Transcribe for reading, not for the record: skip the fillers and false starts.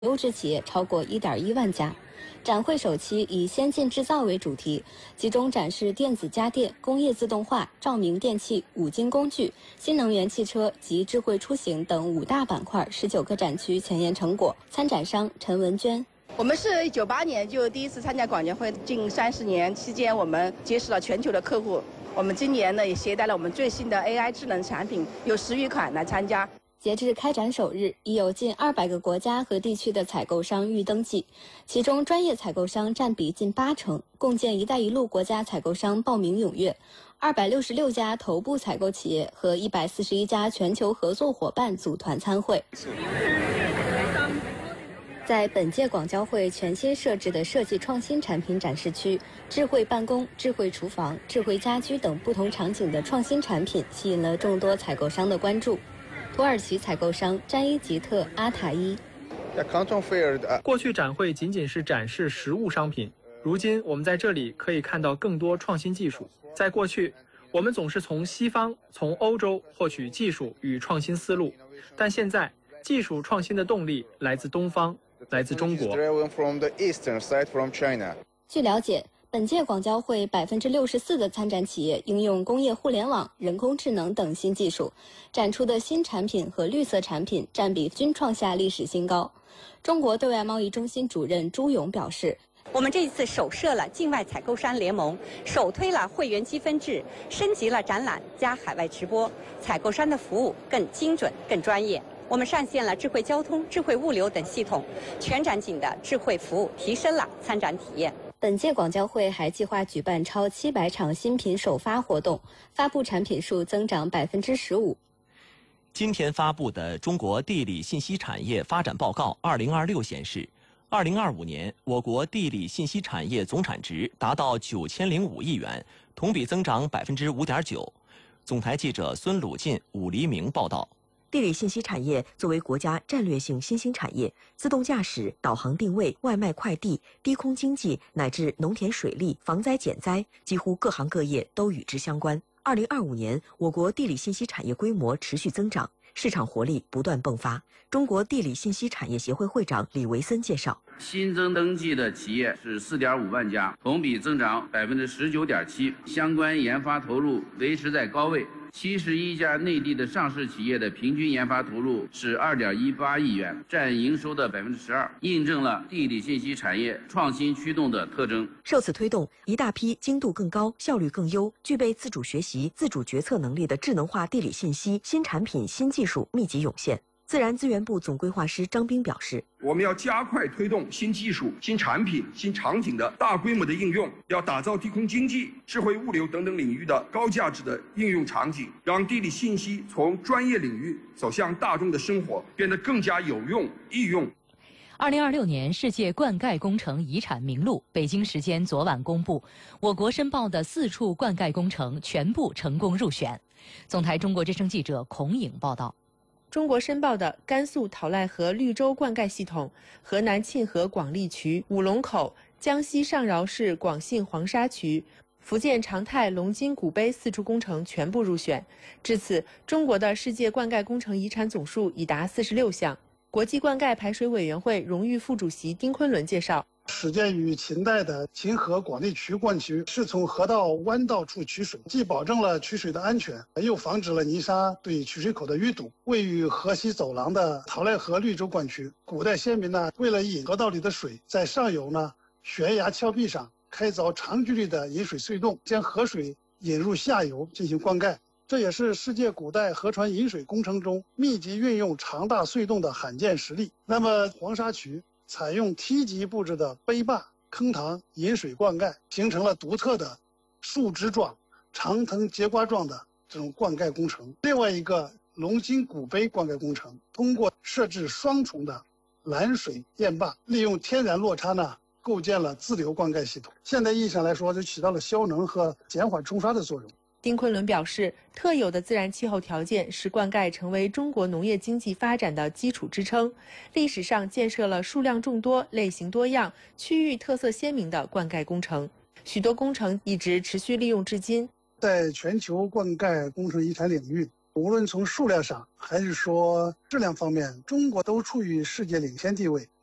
优质企业超过1.1万家。展会首期以先进制造为主题，集中展示电子家电、工业自动化、照明电器、五金工具、新能源汽车及智慧出行等5大板块19个展区前沿成果。参展商陈文娟。 我们是98年就第一次参加广交会，近30年期间，我们结识了全球的客户。我们今年呢也携带了我们最新的 AI 智能产品，有10余款来参加。 截至开展首日，已有近200个国家和地区的采购商预登记，其中专业采购商占比近80%，共建“一带一路”国家采购商报名踊跃，266家头部采购企业和141家全球合作伙伴组团参会。在本届广交会全新设置的设计创新产品展示区，智慧办公、智慧厨房、智慧家居等不同场景的创新产品吸引了众多采购商的关注。土耳其采购商詹伊吉特阿塔伊。 过去展会仅仅是展示实物商品，如今我们在这里可以看到更多创新技术。在过去，我们总是从西方、从欧洲获取技术与创新思路，但现在技术创新的动力来自东方，来自中国。 据了解，本届广交会64%的参展企业应用工业互联网、人工智能等新技术，展出的新产品和绿色产品占比均创下历史新高。中国对外贸易中心主任朱勇表示， 我们这一次首设了境外采购商联盟，首推了会员积分制，升级了展览加海外直播，采购商的服务更精准、更专业。我们上线了智慧交通、智慧物流等系统，全展景的智慧服务提升了参展体验。 本届广交会还计划举办超700场新品首发活动，发布产品数增长15%。 今天发布的《中国地理信息产业发展报告2026》显示，2025年我国地理信息产业总产值达到9005亿元，同比增长5.9%。总台记者孙鲁进、武黎明报道。 地理信息产业作为国家战略性新兴产业，自动驾驶、导航定位、外卖快递、低空经济乃至农田水利、防灾减灾，几乎各行各业都与之相关。2025年，我国地理信息产业规模持续增长，市场活力不断迸发。中国地理信息产业协会会长李维森介绍， 新增登记的企业是4.5万家，同比增长19.7%，相关研发投入维持在高位。71家内地的上市企业的平均研发投入是2.18亿元，占营收的12%，印证了地理信息产业创新驱动的特征。 受此推动，一大批精度更高、效率更优、具备自主学习、自主决策能力的智能化地理信息新产品、新技术密集涌现。自然资源部总规划师张斌表示， 我们要加快推动新技术、新产品、新场景的大规模的应用，要打造低空经济、智慧物流等等领域的高价值的应用场景，让地理信息从专业领域走向大众的生活，变得更加有用、易用。 2026年世界灌溉工程遗产名录，北京时间昨晚公布，我国申报的4处灌溉工程全部成功入选。总台中国之声记者孔颖报道。 中国申报的甘肃讨赖河绿洲灌溉系统、河南沁河广利渠、五龙口、江西上饶市广信黄沙渠、福建长泰龙津古碑4处工程全部入选。至此，中国的世界灌溉工程遗产总数已达46项。国际灌溉排水委员会荣誉副主席丁昆仑介绍， 始建于秦代的沁河广利渠灌渠是从河道弯道处取水，既保证了取水的安全，又防止了泥沙对取水口的淤堵。位于河西走廊的讨赖河绿洲灌渠，古代先民呢，为了引河道里的水，在上游呢悬崖峭壁上开凿长距离的引水隧洞，将河水引入下游进行灌溉。这也是世界古代河船引水工程中密集运用长大隧洞的罕见实例。那么黄沙渠采用梯级布置的碑坝、坑塘引水灌溉，形成了独特的树枝状、长藤节瓜状的这种灌溉工程。另外一个龙津古碑灌溉工程，通过设置双重的拦水堰坝，利用天然落差呢，构建了自流灌溉系统。现代意义上来说，就起到了消能和减缓冲刷的作用。 丁昆仑表示，特有的自然气候条件使灌溉成为中国农业经济发展的基础支撑。历史上建设了数量众多、类型多样、区域特色鲜明的灌溉工程，许多工程一直持续利用至今。 在全球灌溉工程遗产领域，无论从数量上还是说质量方面，中国都处于世界领先地位。